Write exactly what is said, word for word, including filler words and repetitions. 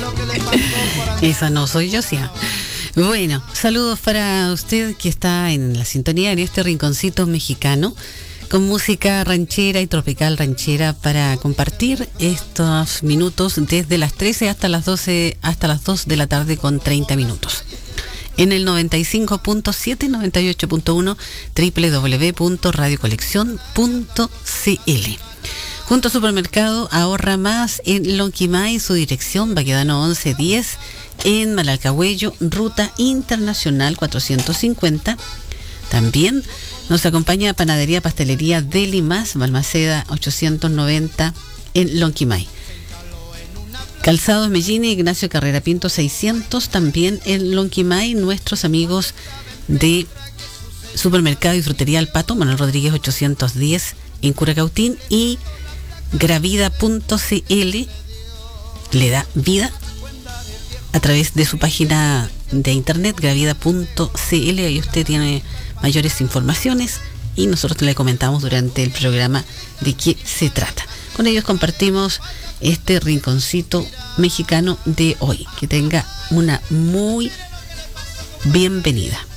Esa no soy yo, sí. Bueno, saludos para usted que está en la sintonía en este rinconcito mexicano con música ranchera y tropical ranchera para compartir estos minutos desde las trece hasta las doce, hasta las dos de la tarde con treinta minutos. En el noventa y cinco punto siete, noventa y ocho punto uno, doble u doble u doble u punto radio colección punto c l. Junto a Supermercado Ahorra Más en Lonquimay, su dirección Baquedano once diez, en Malalcahuello, Ruta Internacional cuatrocientos cincuenta. También nos acompaña Panadería Pastelería Deli Más, Balmaceda ochocientos noventa en Lonquimay. Calzados Mellini, Ignacio Carrera Pinto seiscientos, también en Lonquimay. Nuestros amigos de Supermercado y Frutería El Pato, Manuel Rodríguez ochocientos diez en Curacautín, y Gravida punto c l le da vida a través de su página de internet gravida punto c l. Ahí usted tiene mayores informaciones y nosotros le comentamos durante el programa de qué se trata. Con ellos compartimos este rinconcito mexicano de hoy. Que tenga una muy bienvenida.